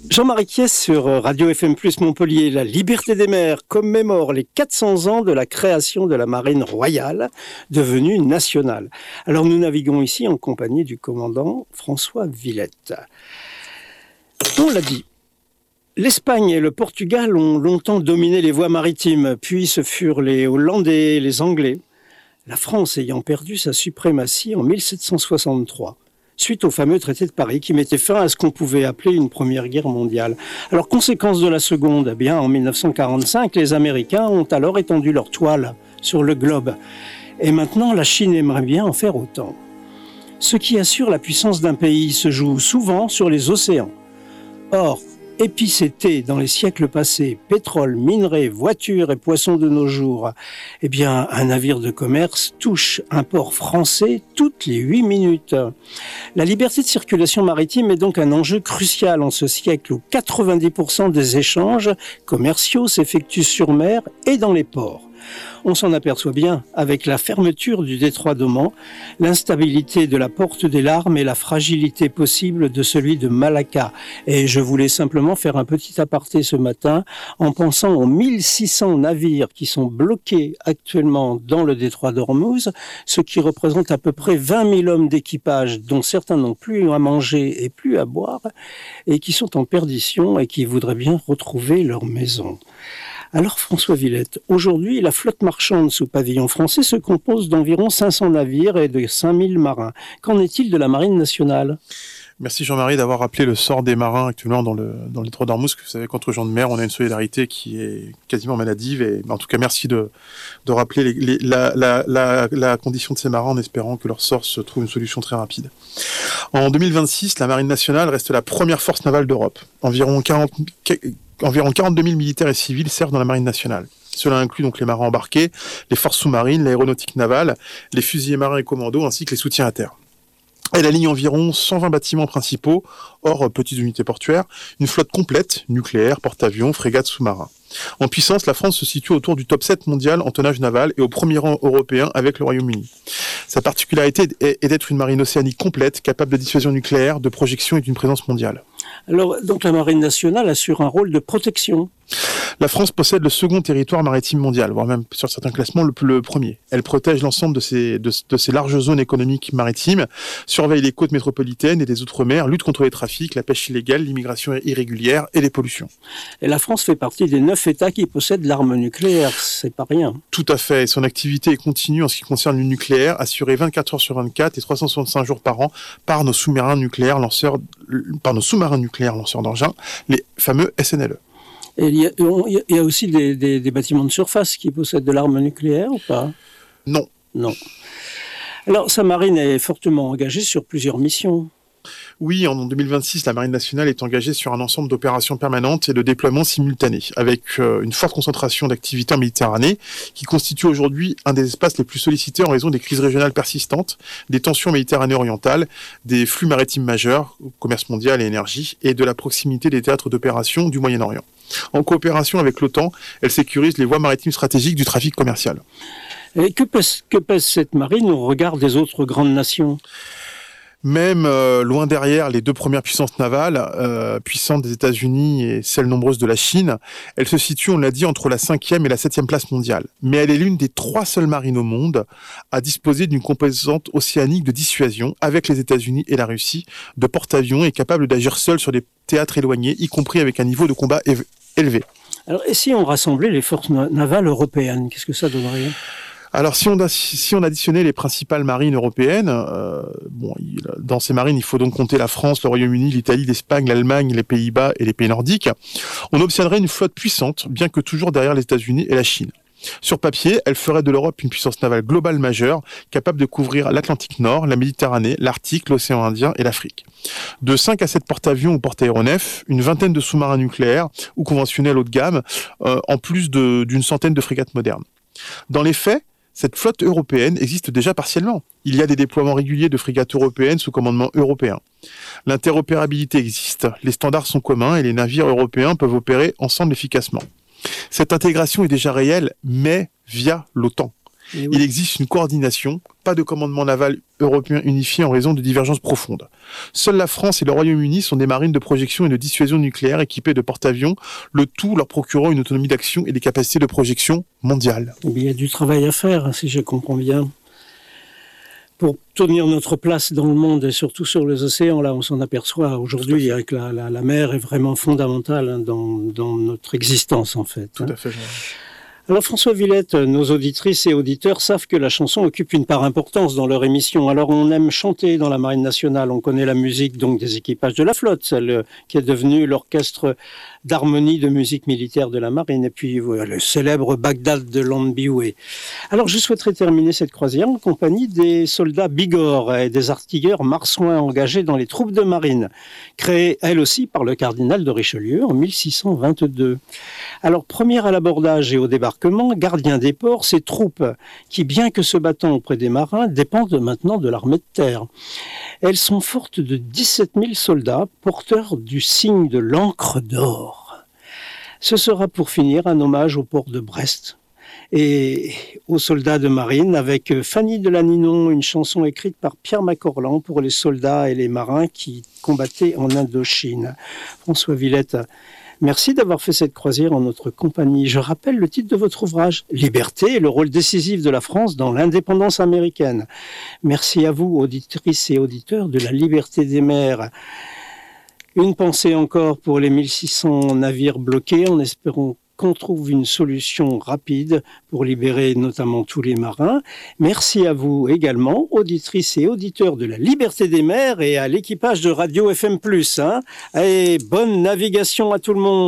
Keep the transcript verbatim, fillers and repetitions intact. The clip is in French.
Jean-Marie Kies sur Radio F M plus Montpellier. La Liberté des mers commémore les quatre cents ans de la création de la marine royale, devenue nationale. Alors nous naviguons ici en compagnie du commandant François Villette. On l'a dit, l'Espagne et le Portugal ont longtemps dominé les voies maritimes, puis ce furent les Hollandais et les Anglais. La France ayant perdu sa suprématie en mille sept cent soixante-trois. Suite au fameux traité de Paris qui mettait fin à ce qu'on pouvait appeler une première guerre mondiale. Alors, conséquence de la seconde, eh bien, en mille neuf cent quarante-cinq, les Américains ont alors étendu leur toile sur le globe. Et maintenant, la Chine aimerait bien en faire autant. Ce qui assure la puissance d'un pays se joue souvent sur les océans. Or, épicété dans les siècles passés, pétrole, minerais, voitures et poissons de nos jours, eh bien, un navire de commerce touche un port français toutes les huit minutes. La liberté de circulation maritime est donc un enjeu crucial en ce siècle où quatre-vingt-dix pour cent des échanges commerciaux s'effectuent sur mer et dans les ports. On s'en aperçoit bien avec la fermeture du détroit d'Oman, l'instabilité de la porte des Larmes et la fragilité possible de celui de Malacca. Et je voulais simplement faire un petit aparté ce matin en pensant aux mille six cents navires qui sont bloqués actuellement dans le détroit d'Ormuz, ce qui représente à peu près vingt mille hommes d'équipage dont certains n'ont plus à manger et plus à boire et qui sont en perdition et qui voudraient bien retrouver leur maison. Alors François Villette, aujourd'hui la flotte marchande sous pavillon français se compose d'environ cinq cents navires et de cinq mille marins. Qu'en est-il de la marine nationale ? Merci Jean-Marie d'avoir rappelé le sort des marins actuellement dans le dans le détroit d'Ormuz. Vous savez qu'entre gens de mer, on a une solidarité qui est quasiment maladive. Et en tout cas, merci de de rappeler les, les, la, la la la condition de ces marins en espérant que leur sort se trouve une solution très rapide. En deux mille vingt-six, la marine nationale reste la première force navale d'Europe. Environ quarante Environ quarante-deux mille militaires et civils servent dans la marine nationale. Cela inclut donc les marins embarqués, les forces sous-marines, l'aéronautique navale, les fusiliers marins et commandos, ainsi que les soutiens à terre. Elle aligne environ cent vingt bâtiments principaux, hors petites unités portuaires, une flotte complète, nucléaire, porte-avions, frégates, sous-marins. En puissance, la France se situe autour du top sept mondial en tonnage naval et au premier rang européen avec le Royaume-Uni. Sa particularité est d'être une marine océanique complète, capable de dissuasion nucléaire, de projection et d'une présence mondiale. Alors, donc la marine nationale assure un rôle de protection. La France possède le second territoire maritime mondial, voire même sur certains classements le, le premier. Elle protège l'ensemble de ces, de, de ces larges zones économiques maritimes, surveille les côtes métropolitaines et des outre-mer, lutte contre les trafics, la pêche illégale, l'immigration irrégulière et les pollutions. Et la France fait partie des neuf États qui possèdent l'arme nucléaire, c'est pas rien. Tout à fait, son activité est continue en ce qui concerne le nucléaire, assurée vingt-quatre heures sur vingt-quatre et trois cent soixante-cinq jours par an par nos sous-marins nucléaires lanceurs, par nos sous-marins nucléaires lanceurs d'engins, les fameux S N L E. Et il y a, il y a aussi des, des, des bâtiments de surface qui possèdent de l'arme nucléaire ou pas ? Non. Non. Alors, sa marine est fortement engagée sur plusieurs missions. Oui, en deux mille vingt-six, la Marine nationale est engagée sur un ensemble d'opérations permanentes et de déploiements simultanés, avec euh, une forte concentration d'activités en Méditerranée, qui constitue aujourd'hui un des espaces les plus sollicités en raison des crises régionales persistantes, des tensions en Méditerranée orientale, des flux maritimes majeurs, commerce mondial et énergie, et de la proximité des théâtres d'opération du Moyen-Orient. En coopération avec l'OTAN, elle sécurise les voies maritimes stratégiques du trafic commercial. Et que pèse, que pèse cette marine au regard des autres grandes nations ? Même euh, loin derrière les deux premières puissances navales, euh, puissantes des États-Unis et celles nombreuses de la Chine, elle se situe, on l'a dit, entre la cinquième et la septième place mondiale. Mais elle est l'une des trois seules marines au monde à disposer d'une composante océanique de dissuasion avec les États-Unis et la Russie, de porte-avions et capable d'agir seule sur des théâtres éloignés, y compris avec un niveau de combat éve- élevé. Alors, et si on rassemblait les forces navales européennes, qu'est-ce que ça donnerait ? Alors, si on, si on additionnait les principales marines européennes, euh, bon, il, dans ces marines, il faut donc compter la France, le Royaume-Uni, l'Italie, l'Espagne, l'Allemagne, les Pays-Bas et les pays nordiques. On obtiendrait une flotte puissante, bien que toujours derrière les États-Unis et la Chine. Sur papier, elle ferait de l'Europe une puissance navale globale majeure, capable de couvrir l'Atlantique Nord, la Méditerranée, l'Arctique, l'océan Indien et l'Afrique. De cinq à sept porte-avions ou porte-aéronefs, une vingtaine de sous-marins nucléaires ou conventionnels haut de gamme, euh, en plus de, d'une centaine de frégates modernes. Dans les faits, cette flotte européenne existe déjà partiellement. Il y a des déploiements réguliers de frégates européennes sous commandement européen. L'interopérabilité existe, les standards sont communs et les navires européens peuvent opérer ensemble efficacement. Cette intégration est déjà réelle, mais via l'OTAN. oui. Il existe une coordination, pas de commandement naval européen unifié en raison de divergences profondes. Seules la France et le Royaume-Uni sont des marines de projection et de dissuasion nucléaire équipées de porte-avions, le tout leur procurant une autonomie d'action et des capacités de projection mondiales. Il y a du travail à faire, si je comprends bien. Pour tenir notre place dans le monde et surtout sur les océans, là on s'en aperçoit aujourd'hui avec la, la, la mer est vraiment fondamentale dans, dans notre existence en fait. Tout hein. à fait. Alors François Villette, nos auditrices et auditeurs savent que la chanson occupe une part importante dans leur émission. Alors on aime chanter dans la Marine nationale, on connaît la musique donc des équipages de la flotte, celle qui est devenue l'orchestre d'harmonie de musique militaire de la Marine, et puis voilà, le célèbre Bagdad de Lemboué. Alors je souhaiterais terminer cette croisière en compagnie des soldats Bigorre et des artilleurs marsouins engagés dans les troupes de marine, créées elles aussi par le cardinal de Richelieu en mille six cent vingt-deux. Alors première à l'abordage et au débarquement, gardiens des ports, ces troupes qui, bien que se battant auprès des marins, dépendent maintenant de l'armée de terre. Elles sont fortes de dix-sept mille soldats, porteurs du signe de l'encre d'or. Ce sera pour finir un hommage au port de Brest et aux soldats de marine avec Fanny Delaninon, une chanson écrite par Pierre Macorlan pour les soldats et les marins qui combattaient en Indochine. François Villette, merci d'avoir fait cette croisière en notre compagnie. Je rappelle le titre de votre ouvrage, Liberté et le rôle décisif de la France dans l'indépendance américaine. Merci à vous, auditrices et auditeurs de la liberté des mers. Une pensée encore pour les mille six cents navires bloqués, en espérant qu'on trouve une solution rapide pour libérer notamment tous les marins. Merci à vous également, auditrices et auditeurs de la liberté des mers et à l'équipage de Radio F M plus. Hein. Et bonne navigation à tout le monde.